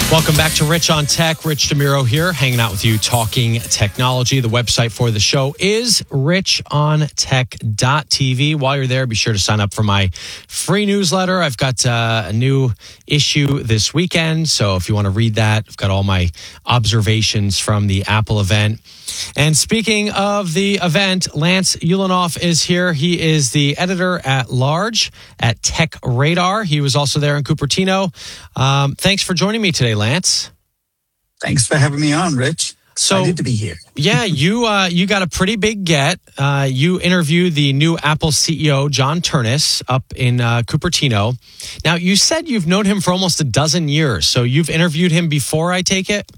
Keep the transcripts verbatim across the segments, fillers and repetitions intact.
Welcome back to Rich on Tech. Rich DeMuro here, hanging out with you, talking technology. The website for the show is rich on tech dot t v. While you're there, be sure to sign up for my free newsletter. I've got uh, a new issue this weekend, so if you want to read that, I've got all my observations from the Apple event. And speaking of the event, Lance Ulanoff is here. He is the editor at large at Tech Radar. He was also there in Cupertino. Um, thanks for joining me today, Lance. Thanks for having me on, Rich. So, Excited to be here. yeah, you uh, you got a pretty big get. Uh, you interviewed the new Apple C E O, John Ternus, up in uh, Cupertino. Now, you said you've known him for almost a dozen years, so you've interviewed him before, I take it?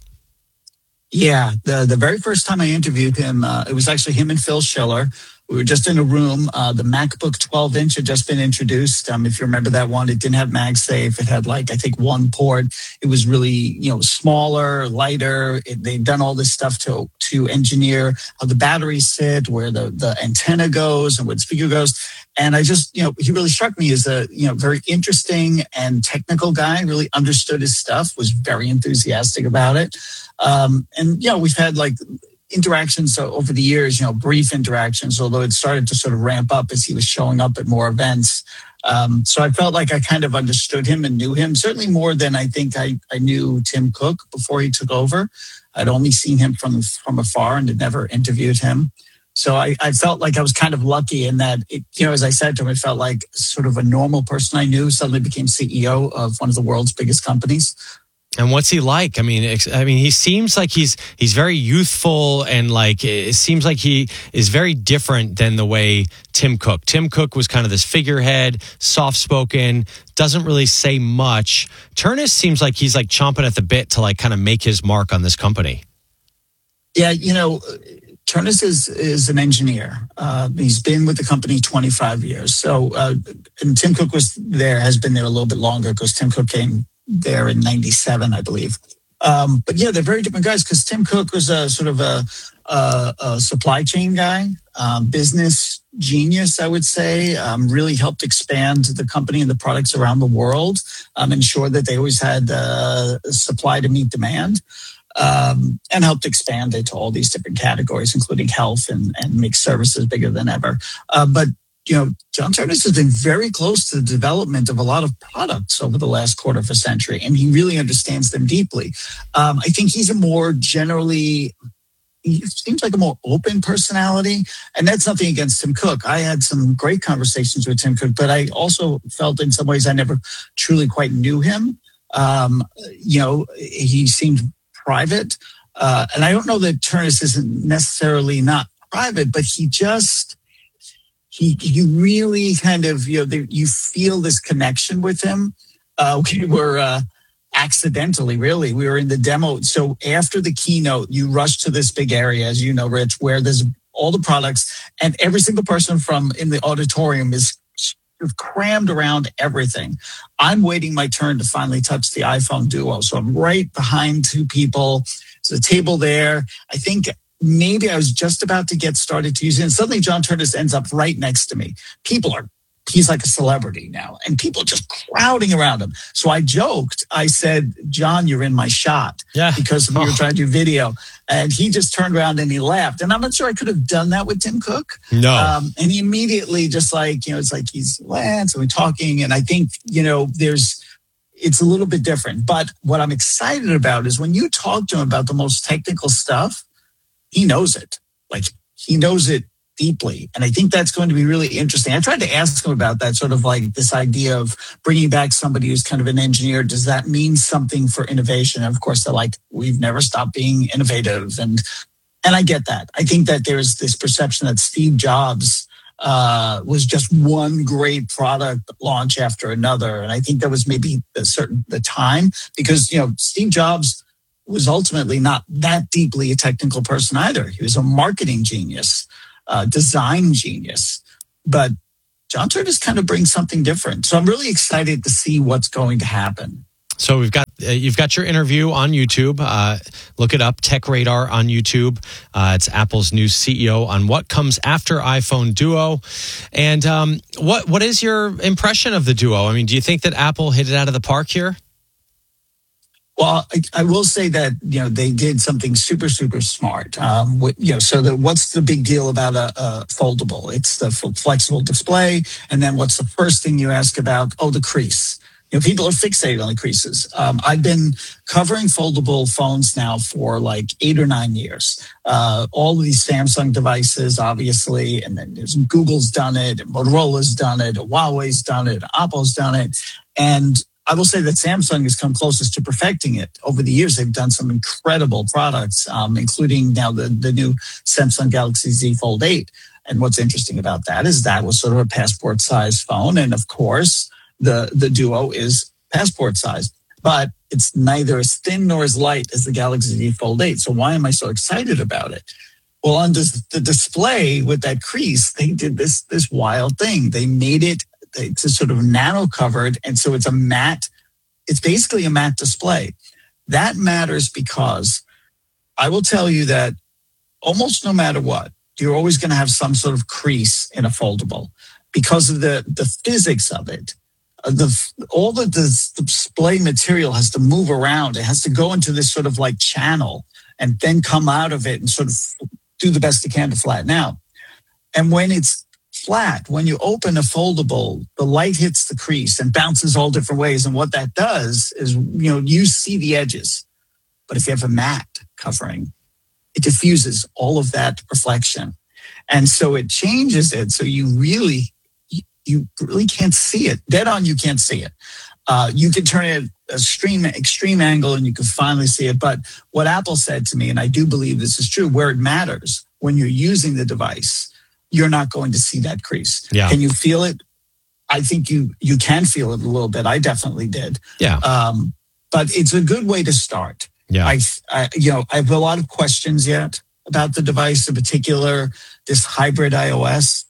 Yeah, the the very first time I interviewed him, uh, it was actually him and Phil Schiller. We were just in a room. Uh, the MacBook twelve inch had just been introduced. Um, if you remember that one, it didn't have MagSafe. It had like, I think, one port. It was really, you know, smaller, lighter. It, they'd done all this stuff to to engineer how the batteries sit, where the, the antenna goes and where the speaker goes. And I just, you know, he really struck me as a, you know, very interesting and technical guy, really understood his stuff, was very enthusiastic about it. Um, and, you know, we've had like interactions over the years, you know, brief interactions, although it started to sort of ramp up as he was showing up at more events. Um, so I felt like I kind of understood him and knew him, certainly more than I think I, I knew Tim Cook before he took over. I'd only seen him from, from afar and had never interviewed him. So I, I felt like I was kind of lucky in that, it, you know, as I said to him, it felt like sort of a normal person I knew suddenly became C E O of one of the world's biggest companies. And what's he like? I mean, I mean, he seems like he's he's very youthful, and like it seems like he is very different than the way Tim Cook. Tim Cook was kind of this figurehead, soft-spoken, doesn't really say much. Ternus seems like he's like chomping at the bit to like kind of make his mark on this company. Yeah, you know, Ternus is is an engineer. Uh, he's been with the company twenty-five years. So, uh, and Tim Cook was there, has been there a little bit longer because Tim Cook came there in ninety-seven, I believe. Um, but yeah, they're very different guys because Tim Cook was a sort of a, a, a supply chain guy, um, business genius, I would say, um, really helped expand the company and the products around the world, um, ensure that they always had uh, supply to meet demand, um, and helped expand it to all these different categories, including health and, and make services bigger than ever. Uh, but You know, John Ternus has been very close to the development of a lot of products over the last quarter of a century, and he really understands them deeply. Um, I think he's a more generally, he seems like a more open personality, and that's nothing against Tim Cook. I had some great conversations with Tim Cook, but I also felt in some ways I never truly quite knew him. Um, you know, he seemed private, uh, and I don't know that Ternus isn't necessarily not private, but he just... He, he really kind of, you know, the, you feel this connection with him. Uh, we were uh, accidentally, really, we were in the demo. So after the keynote, you rush to this big area, as you know, Rich, where there's all the products, and every single person from in the auditorium is crammed around everything. I'm waiting my turn to finally touch the iPhone Duo. So I'm right behind two people. There's a table there. I think maybe I was just about to get started to use it. And suddenly John Ternus ends up right next to me. People are, he's like a celebrity now, and people just crowding around him. So I joked, I said, John, you're in my shot. Yeah. Because we were trying to do video. And he just turned around and he laughed. And I'm not sure I could have done that with Tim Cook. No. Um, and he immediately just like, you know, it's like he's Lance and we're talking. And I think, you know, there's, it's a little bit different. But what I'm excited about is when you talk to him about the most technical stuff, he knows it. Like, he knows it deeply. And I think that's going to be really interesting. I tried to ask him about that, sort of like this idea of bringing back somebody who's kind of an engineer. Does that mean something for innovation? And of course, they're like, we've never stopped being innovative. And and I get that. I think that there's this perception that Steve Jobs uh, was just one great product launch after another. And I think that was maybe a certain the time because, you know, Steve Jobs was ultimately not that deeply a technical person either. He was a marketing genius, uh, design genius. But John Ternus kind of brings something different. So I'm really excited to see what's going to happen. So we've got uh, you've got your interview on YouTube. Uh, look it up, Tech Radar on YouTube. Uh, it's Apple's new C E O on what comes after iPhone Duo. And um, what what is your impression of the Duo? I mean, do you think that Apple hit it out of the park here? Well, I, I will say that you know they did something super super smart. Um, with, you know, so the, what's the big deal about a, a foldable? It's the f- flexible display, and then what's the first thing you ask about? Oh, the crease. You know, people are fixated on the creases. Um, I've been covering foldable phones now for like eight or nine years. Uh, all of these Samsung devices, obviously, and then there's Google's done it, and Motorola's done it, and Huawei's done it, Apple's done it, and I will say that Samsung has come closest to perfecting it. Over the years, they've done some incredible products, um, including now the, the new Samsung Galaxy Z Fold eight. And what's interesting about that is that was sort of a passport-sized phone. And of course, the, the Duo is passport-sized. But it's neither as thin nor as light as the Galaxy Z Fold eight. So why am I so excited about it? Well, on the, the display with that crease, they did this, this wild thing. They made it It's a sort of nano covered. And so it's a matte, it's basically a matte display. That matters because I will tell you that almost no matter what, you're always going to have some sort of crease in a foldable because of the, the physics of it. Uh, the all the, the display material has to move around. It has to go into this sort of like channel and then come out of it and sort of do the best it can to flatten out. And when it's flat, when you open a foldable, the light hits the crease and bounces all different ways. And what that does is, you know, you see the edges. But if you have a matte covering, it diffuses all of that reflection. And so it changes it. So you really, you really can't see it. Dead on, you can't see it. Uh, you can turn it a extreme, extreme angle and you can finally see it. But what Apple said to me, and I do believe this is true, where it matters, when you're using the device, you're not going to see that crease. Yeah. Can you feel it? I think you you can feel it a little bit. I definitely did. Yeah. Um, but it's a good way to start. Yeah. I, I, you know, I have a lot of questions yet about the device, in particular, this hybrid iOS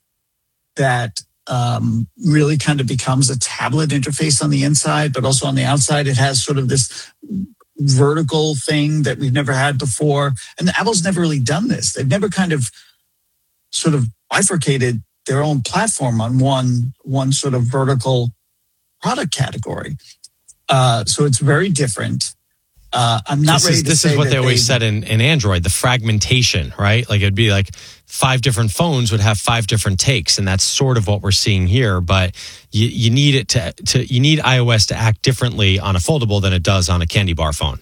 that um, really kind of becomes a tablet interface on the inside, but also on the outside, it has sort of this vertical thing that we've never had before. And Apple's never really done this. They've never kind of sort of bifurcated their own platform on one, one sort of vertical product category. Uh, so it's very different. Uh, I'm not this ready is, to This say is what that they always said in, in Android, the fragmentation, right? Like it'd be like five different phones would have five different takes, and that's sort of what we're seeing here. But you, you need it to, to you need iOS to act differently on a foldable than it does on a candy bar phone.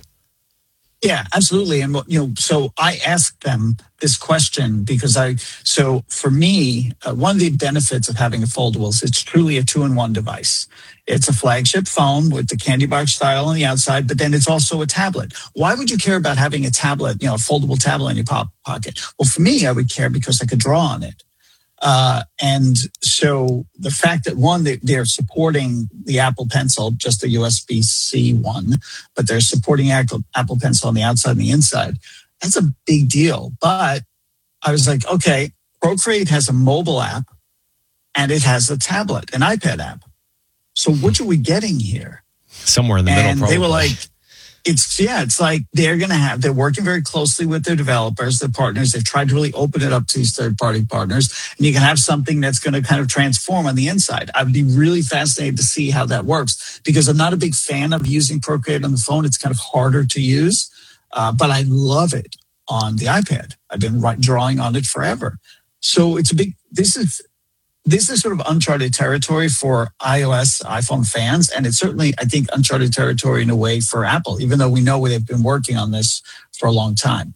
Yeah, absolutely. And, you know, so I asked them this question because I, so for me, uh, one of the benefits of having a foldable is it's truly a two-in-one device. It's a flagship phone with the candy bar style on the outside, but then it's also a tablet. Why would you care about having a tablet, you know, a foldable tablet in your po- pocket? Well, for me, I would care because I could draw on it. Uh, and so the fact that one, they, they're supporting the Apple Pencil, just the U S B C one, but they're supporting Apple, Apple Pencil on the outside and the inside. That's a big deal. But I was like, okay, Procreate has a mobile app and it has a tablet, an iPad app. So which are we getting here? Somewhere in the middle, and probably. They were like, It's yeah, it's like they're going to have, they're working very closely with their developers, their partners. They've tried to really open it up to these third party partners. And you can have something that's going to kind of transform on the inside. I'd be really fascinated to see how that works because I'm not a big fan of using Procreate on the phone. It's kind of harder to use, uh, but I love it on the iPad. I've been right, drawing on it forever. So it's a big, this is, This is sort of uncharted territory for iOS, iPhone fans, and it's certainly, I think, uncharted territory in a way for Apple, even though we know they've been working on this for a long time.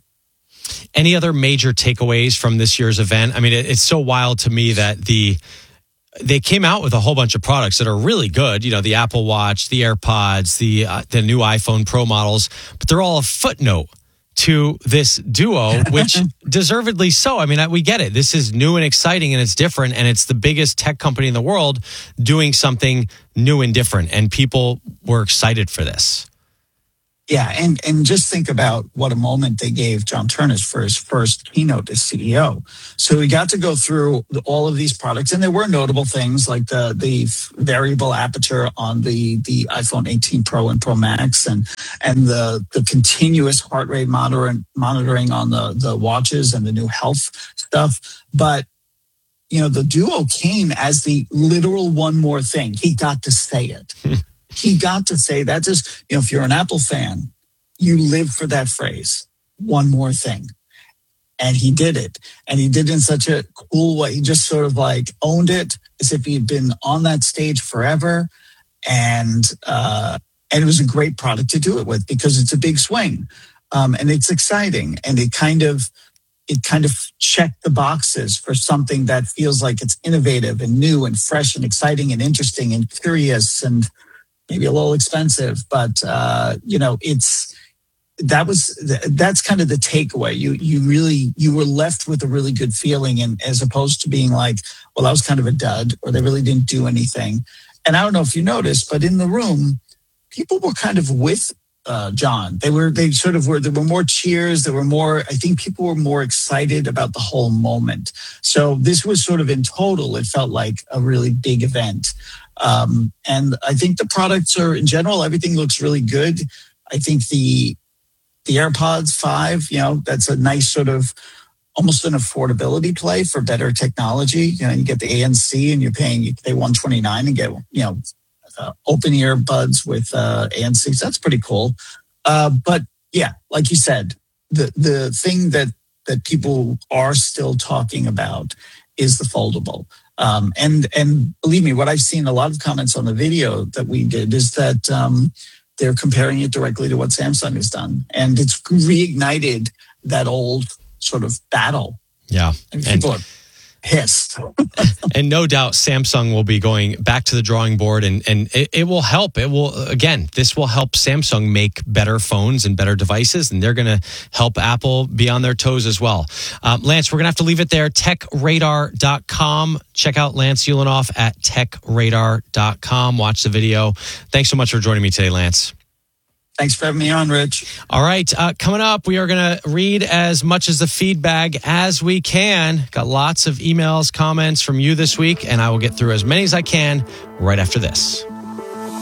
Any other major takeaways from this year's event? I mean, it's so wild to me that the they came out with a whole bunch of products that are really good. You know, the Apple Watch, the AirPods, the uh, the new iPhone Pro models, but they're all a footnote to this Duo, which deservedly so. I mean, I, we get it. This is new and exciting and it's different and it's the biggest tech company in the world doing something new and different. And people were excited for this. Yeah, and, and just think about what a moment they gave John Ternus for his first keynote as C E O. So we got to go through all of these products, and there were notable things like the the variable aperture on the, the iPhone eighteen Pro and Pro Max, and and the the continuous heart rate monitoring monitoring on the, the watches and the new health stuff. But you know, the Duo came as the literal one more thing. He got to say it. He got to say that. Just, you know, if you're an Apple fan, you live for that phrase, one more thing. And he did it. And he did it in such a cool way. He just sort of like owned it as if he had been on that stage forever. And uh, and it was a great product to do it with because it's a big swing. Um, and it's exciting. And it kind of it kind of checked the boxes for something that feels like it's innovative and new and fresh and exciting and interesting and curious and maybe a little expensive. But, uh, you know, it's that was that's kind of the takeaway. You you really you were left with a really good feeling, and as opposed to being like, well, that was kind of a dud, or they really didn't do anything. And I don't know if you noticed, but in the room, people were kind of with uh, John. They were they sort of were. There were more cheers. There were more. I think people were more excited about the whole moment. So this was sort of in total, it felt like a really big event. Um, and I think the products are in general, everything looks really good. I think the The AirPods five, you know, that's a nice sort of almost an affordability play for better technology. You know, you get the A N C and you're paying, you pay one twenty-nine and get, you know, uh, open ear buds with uh, A N Cs. That's pretty cool. Uh, but yeah, like you said, the the thing that that people are still talking about is the foldable. Um, and and believe me, what I've seen, a lot of comments on the video that we did is that um, they're comparing it directly to what Samsung has done. And it's reignited that old sort of battle. Yeah. And people and, are pissed. And no doubt Samsung will be going back to the drawing board, and, and it, it will help. It will, again, this will help Samsung make better phones and better devices, and they're going to help Apple be on their toes as well. Um, Lance, we're going to have to leave it there. tech radar dot com. Check out Lance Ulanoff at tech radar dot com. Watch the video. Thanks so much for joining me today, Lance. Thanks for having me on, Rich. All right. Uh, coming up, we are going to read as much as the feedback as we can. Got lots of emails, comments from you this week, and I will get through as many as I can right after this.